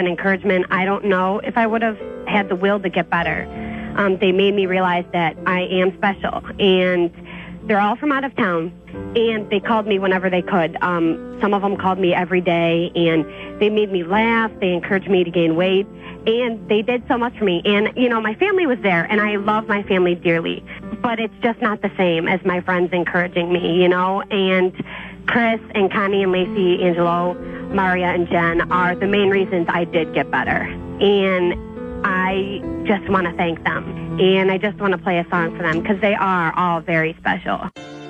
and encouragement, I don't know if I would have had the will to get better. They made me realize that I am special, and they're all from out of town, and they called me whenever they could. Some of them called me every day, and they made me laugh. They encouraged me to gain weight, and they did so much for me. And, you know, my family was there, and I love my family dearly, but it's just not the same as my friends encouraging me, you know. And Chris and Connie and Lacey, Angelo, Maria and Jen are the main reasons I did get better. And I just want to thank them. And I just want to play a song for them because they are all very special.